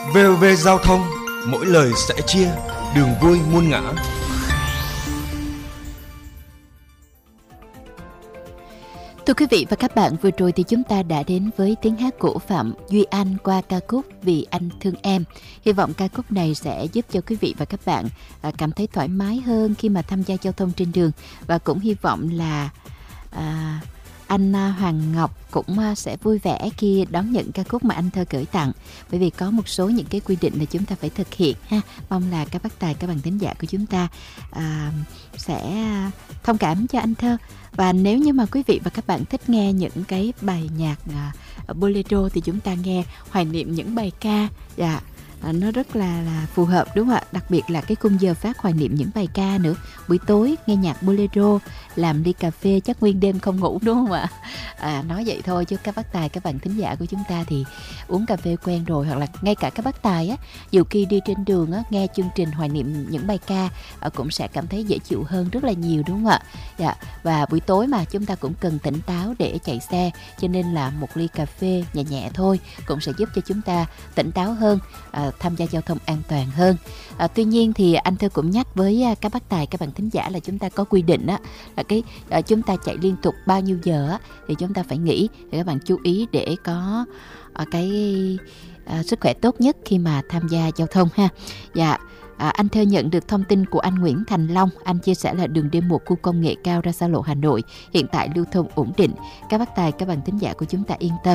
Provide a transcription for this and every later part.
VOV Giao thông, mỗi lời sẻ chia, đường vui muôn ngã. Thưa quý vị và các bạn, vừa rồi thì chúng ta đã đến với tiếng hát của Phạm Duy Anh qua ca khúc Vì Anh Thương Em. Hy vọng ca khúc này sẽ giúp cho quý vị và các bạn cảm thấy thoải mái hơn khi mà tham gia giao thông trên đường. Và cũng hy vọng là anh Hoàng Ngọc cũng sẽ vui vẻ khi đón nhận ca khúc mà anh Thơ gửi tặng. Bởi vì có một số những cái quy định là chúng ta phải thực hiện ha. Mong là các bác tài, các bạn thính giả của chúng ta sẽ thông cảm cho anh Thơ. Và nếu như mà quý vị và các bạn thích nghe những cái bài nhạc bolero thì chúng ta nghe hoài niệm những bài ca nó rất là phù hợp, đúng không ạ? Đặc biệt là cái khung giờ phát hoài niệm những bài ca nữa. Buổi tối nghe nhạc bolero, làm ly cà phê chắc nguyên đêm không ngủ, đúng không ạ? Nói vậy thôi chứ các bác tài, các bạn thính giả của chúng ta thì uống cà phê quen rồi, hoặc là ngay cả các bác tài á, dù khi đi trên đường á, nghe chương trình hoài niệm những bài ca cũng sẽ cảm thấy dễ chịu hơn rất là nhiều, đúng không ạ? Và buổi tối mà chúng ta cũng cần tỉnh táo để chạy xe, cho nên là một ly cà phê nhẹ nhẹ thôi cũng sẽ giúp cho chúng ta tỉnh táo hơn, tham gia giao thông an toàn hơn. Tuy nhiên thì anh Thơ cũng nhắc với các bác tài, các bạn thính giả là chúng ta có quy định á, là chúng ta chạy liên tục bao nhiêu giờ á, thì chúng ta phải nghỉ. Thì các bạn chú ý để có sức khỏe tốt nhất khi mà tham gia giao thông ha. Anh Thơ nhận được thông tin của anh Nguyễn Thành Long. Anh chia sẻ là đường D1 khu công nghệ cao ra xa lộ Hà Nội hiện tại lưu thông ổn định. Các bác tài, các bạn thính giả của chúng ta yên tâm.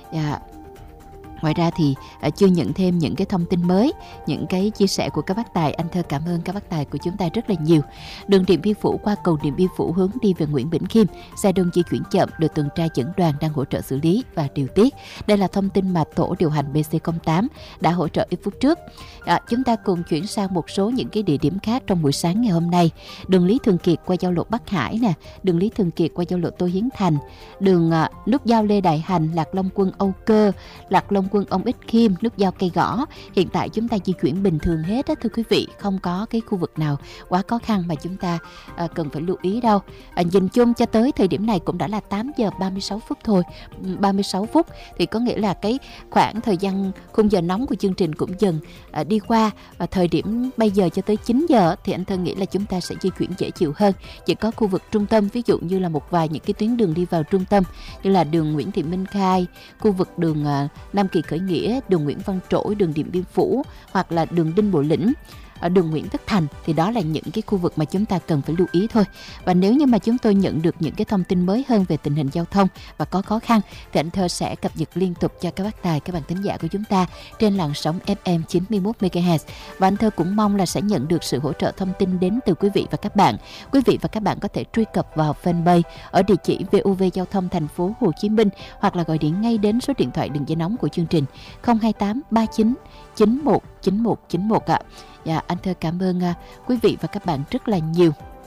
Ngoài ra thì chưa nhận thêm những cái thông tin mới, những cái chia sẻ của các bác tài. Anh Thơ cảm ơn các bác tài của chúng ta rất là nhiều. Đường Điện Biên Phủ qua cầu Điện Biên Phủ hướng đi về Nguyễn Bỉnh Khiêm, xe đông di chuyển chậm, đội tuần tra dẫn đoàn đang hỗ trợ xử lý và điều tiết. Đây là thông tin mà tổ điều hành BC08 đã hỗ trợ ít phút trước. Chúng ta cùng chuyển sang một số những cái địa điểm khác trong buổi sáng ngày hôm nay. Đường Lý Thường Kiệt qua giao lộ Bắc Hải nè, đường Lý Thường Kiệt qua giao lộ Tô Hiến Thành, đường nút giao Lê Đại Hành, Lạc Long Quân Âu Cơ, Lạc Long Quân Ông Ích Khiêm, nút giao Cây Gõ. Hiện tại chúng ta di chuyển bình thường hết á, thưa quý vị, không có cái khu vực nào quá khó khăn mà chúng ta cần phải lưu ý đâu. Nhìn chung cho tới thời điểm này cũng đã là 8 giờ 36 phút thôi. 36 phút thì có nghĩa là cái khoảng thời gian khung giờ nóng của chương trình cũng dần đi qua, và thời điểm bây giờ cho tới 9 giờ thì anh Thơ nghĩ là chúng ta sẽ di chuyển dễ chịu hơn. Chỉ có khu vực trung tâm, ví dụ như là một vài những cái tuyến đường đi vào trung tâm như là đường Nguyễn Thị Minh Khai, khu vực đường Nam Kỳ Khởi Nghĩa, đường Nguyễn Văn Trỗi, đường Điện Biên Phủ hoặc là đường Đinh Bộ Lĩnh, ở đường Nguyễn Tất Thành, thì đó là những cái khu vực mà chúng ta cần phải lưu ý thôi. Và nếu như mà chúng tôi nhận được những cái thông tin mới hơn về tình hình giao thông và có khó khăn thì anh Thơ sẽ cập nhật liên tục cho các bác tài, các bạn thính giả của chúng ta trên làn sóng FM 91 MHz. Và anh Thơ cũng mong là sẽ nhận được sự hỗ trợ thông tin đến từ quý vị và các bạn. Quý vị và các bạn có thể truy cập vào fanpage ở địa chỉ VOV Giao thông thành phố Hồ Chí Minh, hoặc là gọi điện ngay đến số điện thoại đường dây nóng của chương trình 028 39 91 91 91 ạ. Anh Thơ cảm ơn quý vị và các bạn rất là nhiều.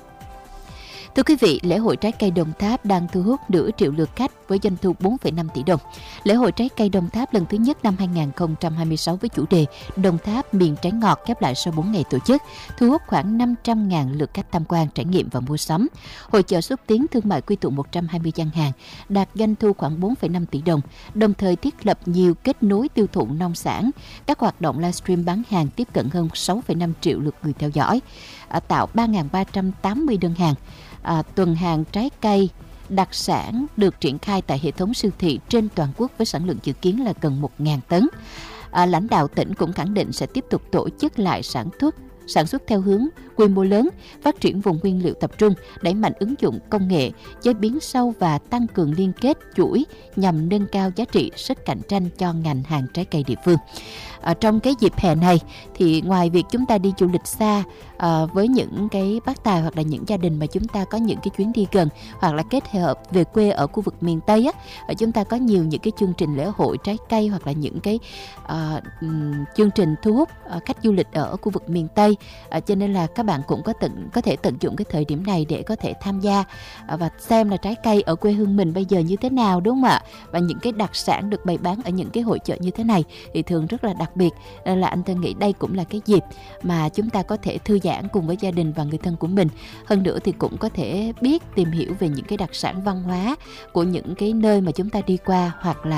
Thưa quý vị, lễ hội trái cây Đồng Tháp đang thu hút nửa triệu lượt khách với doanh thu 4,5 tỷ đồng. Lễ hội trái cây Đồng Tháp lần thứ nhất năm 2026 với chủ đề Đồng Tháp miền trái ngọt khép lại sau 4 ngày tổ chức, thu hút khoảng 500.000 lượt khách tham quan, trải nghiệm và mua sắm. Hội chợ xúc tiến thương mại quy tụ 120 gian hàng, đạt doanh thu khoảng 4,5 tỷ đồng, đồng thời thiết lập nhiều kết nối tiêu thụ nông sản. Các hoạt động livestream bán hàng tiếp cận hơn 6,5 triệu lượt người theo dõi, tạo 3.380 đơn hàng. Tuần hàng trái cây đặc sản được triển khai tại hệ thống siêu thị trên toàn quốc với sản lượng dự kiến là gần 1.000 tấn. Lãnh đạo tỉnh cũng khẳng định sẽ tiếp tục tổ chức lại sản xuất theo hướng quy mô lớn, phát triển vùng nguyên liệu tập trung, đẩy mạnh ứng dụng công nghệ, chế biến sâu và tăng cường liên kết chuỗi nhằm nâng cao giá trị, sức cạnh tranh cho ngành hàng trái cây địa phương. Trong cái dịp hè này thì ngoài việc chúng ta đi du lịch xa với những cái bác tài hoặc là những gia đình mà chúng ta có những cái chuyến đi gần, hoặc là kết hợp về quê ở khu vực miền Tây á, chúng ta có nhiều những cái chương trình lễ hội trái cây hoặc là những cái chương trình thu hút khách du lịch ở khu vực miền Tây, cho nên là các bạn cũng có thể tận dụng cái thời điểm này để có thể tham gia và xem là trái cây ở quê hương mình bây giờ như thế nào, đúng không ạ? Và những cái đặc sản được bày bán ở những cái hội chợ như thế này thì thường rất là đặc biệt, nên là anh Thơ nghĩ đây cũng là cái dịp mà chúng ta có thể thư giãn cùng với gia đình và người thân của mình. Hơn nữa thì cũng có thể biết tìm hiểu về những cái đặc sản văn hóa của những cái nơi mà chúng ta đi qua, hoặc là